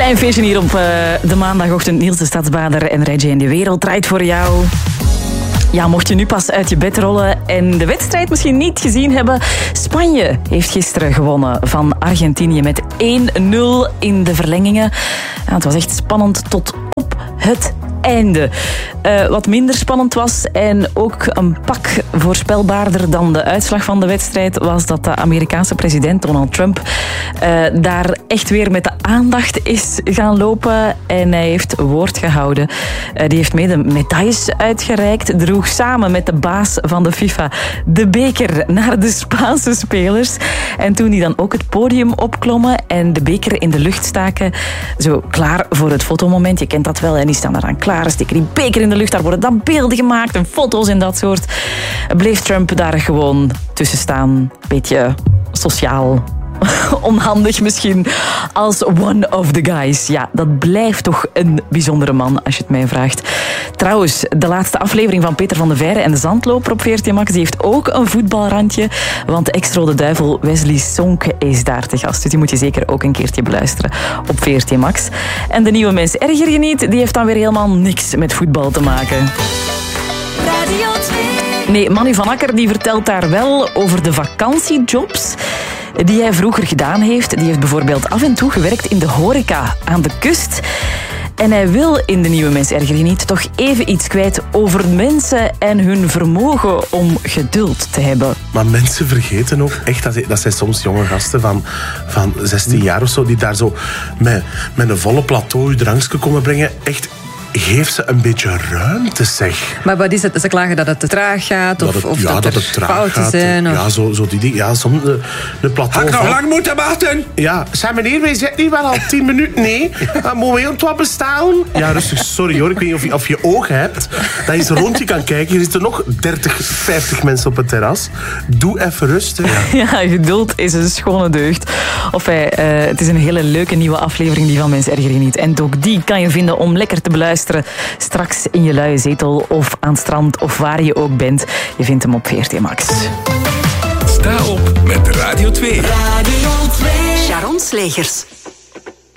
Klein feestje hier op de maandagochtend. Niels de Stadsbader en Reggie en de wereld draait voor jou. Ja, mocht je nu pas uit je bed rollen en de wedstrijd misschien niet gezien hebben. Spanje heeft gisteren gewonnen van Argentinië met 1-0 in de verlengingen. Ja, het was echt spannend tot op het einde. Wat minder spannend was en ook een pak voorspelbaarder dan de uitslag van de wedstrijd was dat de Amerikaanse president Donald Trump daar echt weer met de aandacht is gaan lopen en hij heeft woord gehouden. Die heeft mede medailles uitgereikt, droeg samen met de baas van de FIFA de beker naar de Spaanse spelers. En toen die dan ook het podium opklommen en de beker in de lucht staken, zo klaar voor het fotomoment. Je kent dat wel, en die staan er dan klaar, steken die beker in de lucht, daar worden dan beelden gemaakt en foto's en dat soort. Bleef Trump daar gewoon tussen staan, beetje sociaal, onhandig misschien, als one of the guys. Ja, dat blijft toch een bijzondere man, als je het mij vraagt. Trouwens, de laatste aflevering van Peter van de Veire en de Zandloper op VRT Max, die heeft ook een voetbalrandje, want de ex-rode duivel Wesley Sonk is daar te gast. Dus die moet je zeker ook een keertje beluisteren op VRT Max. En de nieuwe mens Erger je niet, die heeft dan weer helemaal niks met voetbal te maken. Radio 2. Nee, Manu van Akker die vertelt daar wel over de vakantiejobs die hij vroeger gedaan heeft. Die heeft bijvoorbeeld af en toe gewerkt in de horeca aan de kust. En hij wil in de nieuwe mens Erger je niet toch even iets kwijt over mensen en hun vermogen om geduld te hebben. Maar mensen vergeten ook echt dat zijn soms jonge gasten van 16 jaar of zo, die daar zo met een volle plateau je drankje komen brengen. Echt, geef ze een beetje ruimte, zeg. Maar wat is het? Ze klagen dat het te traag gaat? Of dat er fouten zijn? Of... Ja, zo die dingen. Ja, soms een plateau. Had ik nog lang moeten wachten? Ja, zeg meneer, wij zitten hier wel al 10 minuten. Nee, moeten we heel wat bestellen? Ja, rustig, sorry hoor. Ik weet niet of je ogen hebt. Dat je eens rond je kan kijken. Er zitten nog 30, 50 mensen op het terras. Doe even rustig. Ja, geduld is een schone deugd. Het is een hele leuke nieuwe aflevering, die van Mens Erger je niet. En ook die kan je vinden om lekker te beluisteren. Straks in je luie zetel of aan het strand of waar je ook bent. Je vindt hem op VRT Max. Sta op met Radio 2. Radio 2. Sharon Slegers.